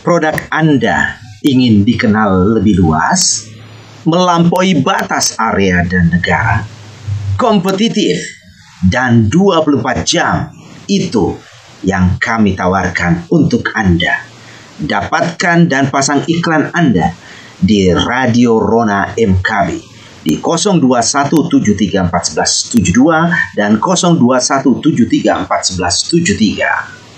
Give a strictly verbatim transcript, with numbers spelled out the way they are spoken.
produk Anda ingin dikenal lebih luas, melampaui batas area dan negara, kompetitif, dan dua puluh empat jam, itu yang kami tawarkan untuk Anda. Dapatkan dan pasang iklan Anda di Radio Rona M K B di nol dua satu tujuh tiga empat satu satu tujuh dua dan nol dua satu tujuh tiga empat satu satu tujuh tiga.